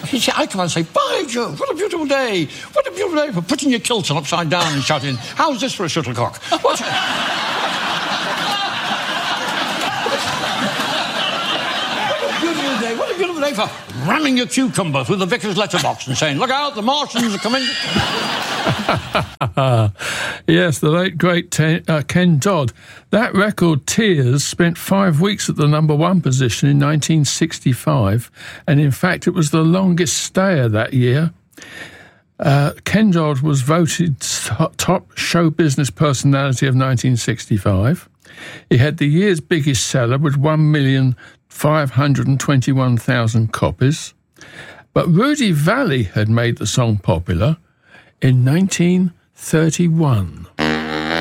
I come and say, by Jove, what a beautiful day. What a beautiful day for putting your kilts on upside down and shouting, how's this for a shuttlecock? What a beautiful day for ramming your cucumber through the vicar's letterbox and saying, look out, the Martians are coming. Yes, the late, great Ken Dodd. That record, Tears, spent 5 weeks at the number one position in 1965, and in fact it was the longest stayer that year. Ken Dodd was voted top show business personality of 1965. He had the year's biggest seller with 1,521,000 copies. But Rudy Vallée had made the song popular in 1931.